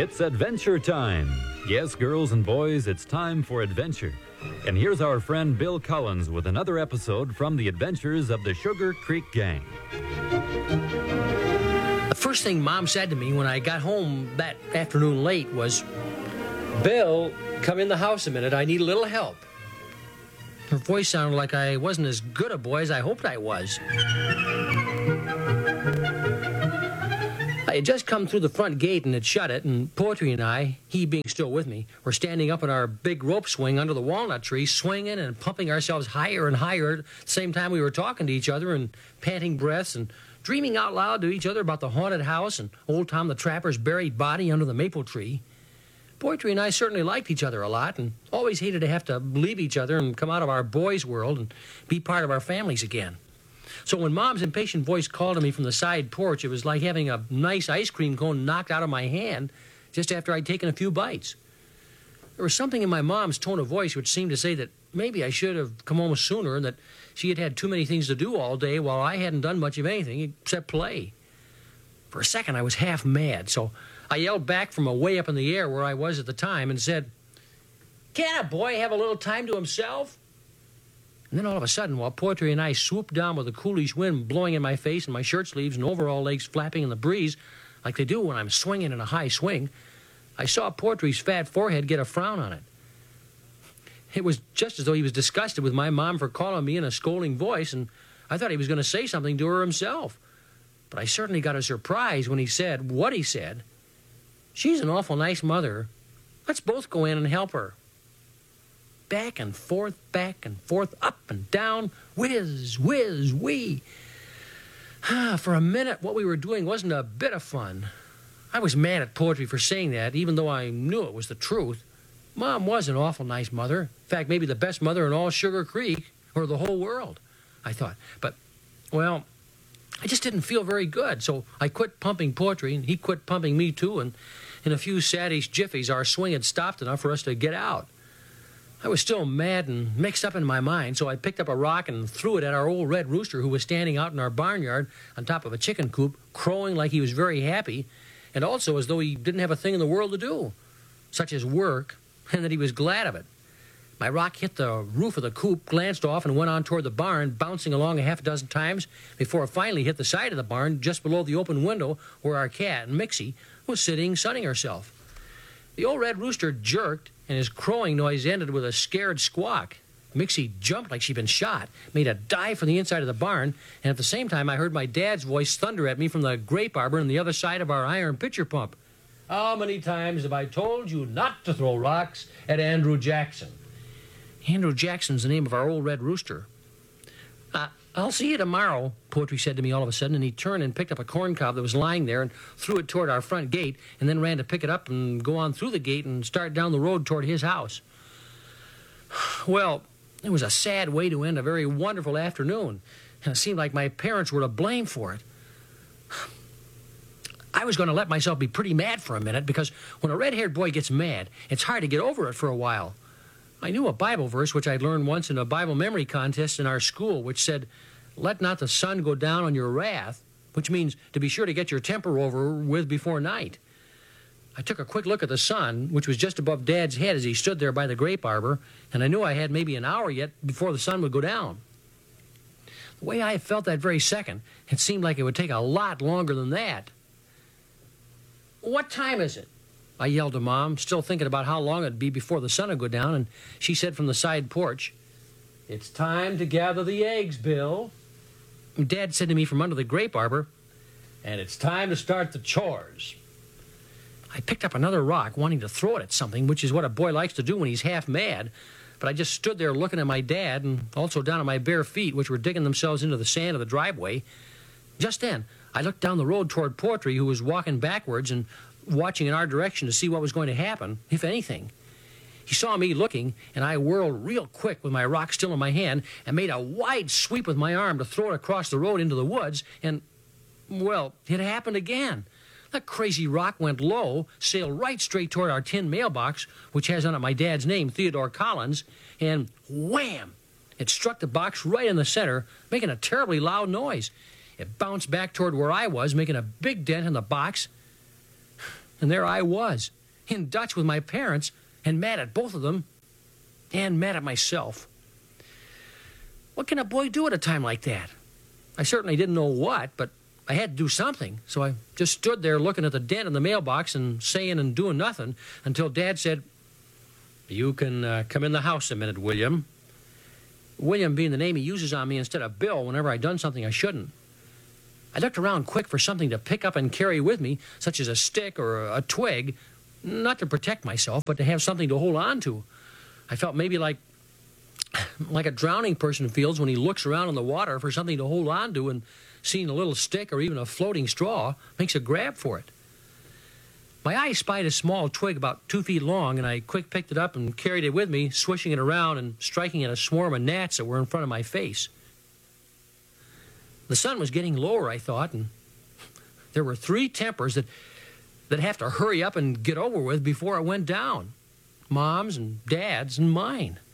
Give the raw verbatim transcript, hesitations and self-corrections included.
It's adventure time. Yes, girls and boys, it's time for adventure. And here's our friend Bill Collins with another episode from the adventures of the Sugar Creek Gang. The first thing Mom said to me when I got home that afternoon late was, "Bill, come in the house a minute. I need a little help." Her voice sounded like I wasn't as good a boy as I hoped I was. I had just come through the front gate and had shut it, and Poetry and I, he being still with me, were standing up in our big rope swing under the walnut tree, swinging and pumping ourselves higher and higher. At the same time, we were talking to each other and panting breaths and dreaming out loud to each other about the haunted house and old Tom the Trapper's buried body under the maple tree. Poetry and I certainly liked each other a lot and always hated to have to leave each other and come out of our boys' world and be part of our families again. So when Mom's impatient voice called to me from the side porch, it was like having a nice ice cream cone knocked out of my hand just after I'd taken a few bites. There was something in my Mom's tone of voice which seemed to say that maybe I should have come home sooner and that she had had too many things to do all day while I hadn't done much of anything except play. For a second, I was half mad, so I yelled back from away up in the air where I was at the time and said, "Can't a boy have a little time to himself?" And then all of a sudden, while Poetry and I swooped down with a coolish wind blowing in my face and my shirt sleeves and overall legs flapping in the breeze, like they do when I'm swinging in a high swing, I saw Poetry's fat forehead get a frown on it. It was just as though he was disgusted with my Mom for calling me in a scolding voice, and I thought he was going to say something to her himself. But I certainly got a surprise when he said what he said. "She's an awful nice mother. Let's both go in and help her." Back and forth, back and forth, up and down, whiz, whiz, wee. For a minute, what we were doing wasn't a bit of fun. I was mad at Poetry for saying that, even though I knew it was the truth. Mom was an awful nice mother. In fact, maybe the best mother in all Sugar Creek, or the whole world, I thought. But, well, I just didn't feel very good, so I quit pumping Poetry, and he quit pumping me too, and in a few saddish jiffies, our swing had stopped enough for us to get out. I was still mad and mixed up in my mind, so I picked up a rock and threw it at our old red rooster who was standing out in our barnyard on top of a chicken coop, crowing like he was very happy, and also as though he didn't have a thing in the world to do, such as work, and that he was glad of it. My rock hit the roof of the coop, glanced off, and went on toward the barn, bouncing along a half a dozen times before it finally hit the side of the barn just below the open window where our cat, Mixie, was sitting sunning herself. The old red rooster jerked, and his crowing noise ended with a scared squawk. Mixie jumped like she'd been shot, made a dive for the inside of the barn, and at the same time I heard my dad's voice thunder at me from the grape arbor on the other side of our iron pitcher pump. "How many times have I told you not to throw rocks at Andrew Jackson?" Andrew Jackson's the name of our old red rooster. Uh, "I'll see you tomorrow," Poetry said to me all of a sudden, and he turned and picked up a corn cob that was lying there and threw it toward our front gate, and then ran to pick it up and go on through the gate and start down the road toward his house. Well, it was a sad way to end a very wonderful afternoon, and it seemed like my parents were to blame for it. I was going to let myself be pretty mad for a minute, because when a red-haired boy gets mad, it's hard to get over it for a while. I knew a Bible verse which I'd learned once in a Bible memory contest in our school, which said, "Let not the sun go down on your wrath," which means to be sure to get your temper over with before night. I took a quick look at the sun, which was just above Dad's head as he stood there by the grape arbor, and I knew I had maybe an hour yet before the sun would go down. The way I felt that very second, it seemed like it would take a lot longer than that. "What time is it?" I yelled to Mom, still thinking about how long it'd be before the sun would go down, and she said from the side porch, "It's time to gather the eggs, Bill." And Dad said to me from under the grape arbor, "And it's time to start the chores." I picked up another rock, wanting to throw it at something, which is what a boy likes to do when he's half mad, but I just stood there looking at my dad and also down at my bare feet, which were digging themselves into the sand of the driveway. Just then, I looked down the road toward Poetry, who was walking backwards and watching in our direction to see what was going to happen, if anything. He saw me looking, and I whirled real quick with my rock still in my hand and made a wide sweep with my arm to throw it across the road into the woods, and, well, it happened again. That crazy rock went low, sailed right straight toward our tin mailbox, which has on it my dad's name, Theodore Collins, and wham! It struck the box right in the center, making a terribly loud noise. It bounced back toward where I was, making a big dent in the box. And there I was, in Dutch with my parents, and mad at both of them, and mad at myself. What can a boy do at a time like that? I certainly didn't know what, but I had to do something, so I just stood there looking at the dent in the mailbox and saying and doing nothing until Dad said, "You can uh, come in the house a minute, William." William being the name he uses on me instead of Bill whenever I'd done something I shouldn't. I looked around quick for something to pick up and carry with me, such as a stick or a, a twig, not to protect myself, but to have something to hold on to. I felt maybe like like a drowning person feels when he looks around in the water for something to hold on to, and seeing a little stick or even a floating straw makes a grab for it. My eye spied a small twig about two feet long, and I quick picked it up and carried it with me, swishing it around and striking at a swarm of gnats that were in front of my face. The sun was getting lower, I thought, and there were three tempers that that have to hurry up and get over with before it went down. Mom's and Dad's and mine.